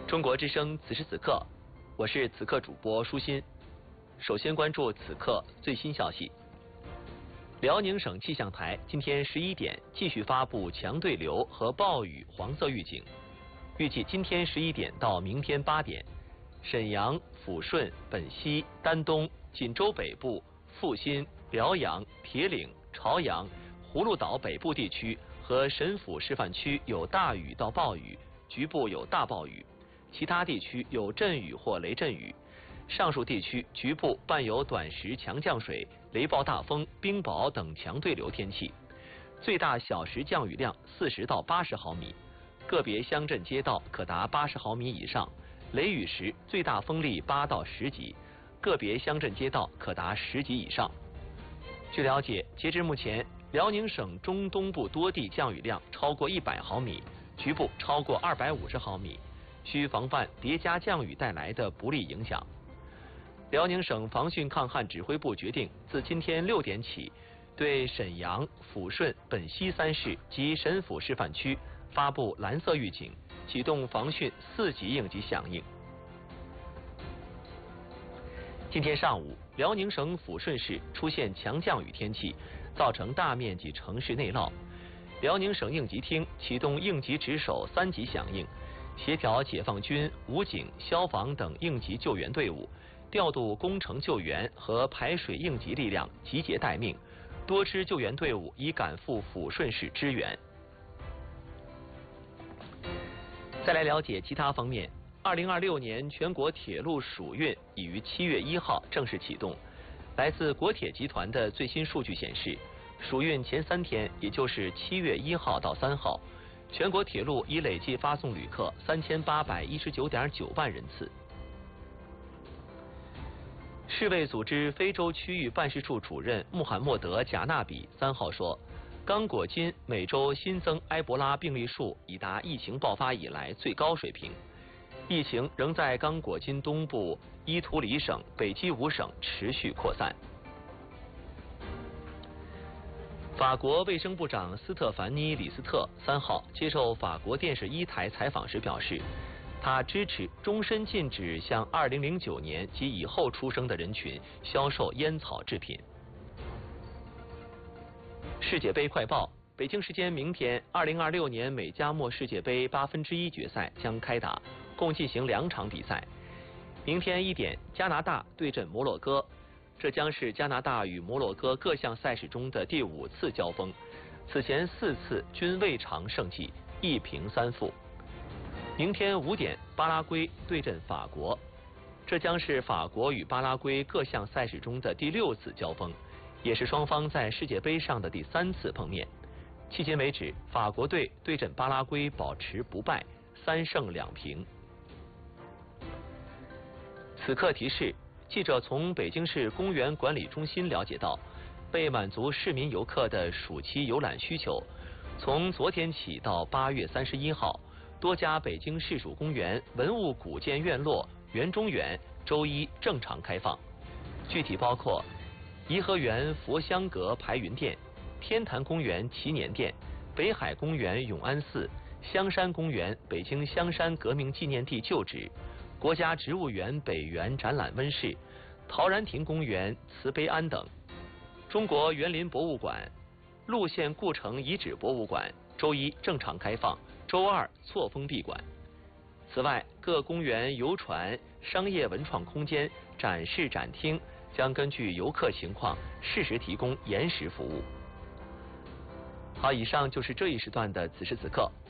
中国之声此时此刻，我是此刻主播舒心。首先关注此刻最新消息。辽宁省气象台今天11点继续发布强对流和暴雨黄色预警，预计今天11点到明天8点，沈阳、抚顺、本溪、丹东、锦州北部、阜新、辽阳、铁岭、朝阳、葫芦岛北部地区和沈抚示范区有大雨到暴雨，局部有大暴雨，其他地区有阵雨或雷阵雨。上述地区局部伴有短时强降水、雷暴大风、冰雹等强对流天气，最大小时降雨量40到80毫米，个别乡镇街道可达80毫米以上，雷雨时最大风力8到10级，个别乡镇街道可达10级以上。据了解，截至目前，辽宁省中东部多地降雨量超过100毫米，局部超过250毫米，需防范叠加降雨带来的不利影响。辽宁省防汛抗旱指挥部决定，自今天6点起，对沈阳、抚顺、本溪3市及沈抚示范区发布蓝色预警，启动防汛4级应急响应。今天上午，辽宁省抚顺市出现强降雨天气，造成大面积城市内涝。辽宁省应急厅启动应急值守3级响应，协调解放军、武警、消防等应急救援队伍，调度工程救援和排水应急力量集结待命，多支救援队伍已赶赴抚顺市支援。再来了解其他方面，2026年全国铁路暑运已于7月1号正式启动。来自国铁集团的最新数据显示，暑运前3天，也就是7月1号到3号，全国铁路已累计发送旅客3819.9万人次。世卫组织非洲区域办事处主任穆罕默德·贾纳比3号说，刚果金每周新增埃博拉病例数已达疫情爆发以来最高水平，疫情仍在刚果金东部伊图里省、北基伍省持续扩散。法国卫生部长斯特凡妮·李斯特3号接受法国电视1台采访时表示，他支持终身禁止向2009年及以后出生的人群销售烟草制品。世界杯快报：北京时间明天，2026年美加墨世界杯1/8决赛将开打，共进行2场比赛。明天1点，加拿大对阵摩洛哥，这将是加拿大与摩洛哥各项赛事中的第5次交锋，此前4次均未尝胜绩，1平3负。明天5点，巴拉圭对阵法国，这将是法国与巴拉圭各项赛事中的第6次交锋，也是双方在世界杯上的第3次碰面。迄今为止，法国队对阵巴拉圭保持不败，3胜2平。此刻提示：记者从北京市公园管理中心了解到，为满足市民游客的暑期游览需求，从昨天起到8月31号。多家北京市属公园、文物古建院落、园中园周一正常开放，具体包括颐和园佛香阁排云殿、天坛公园祈年殿、北海公园永安寺、香山公园北京香山革命纪念地旧址、国家植物园北园展览温室、陶然亭公园慈悲庵等。中国园林博物馆、陆县故城遗址博物馆周一正常开放，周二错峰闭馆。此外，各公园游船、商业文创空间、展示展厅将根据游客情况适时提供延时服务。好，以上就是这一时段的此时此刻，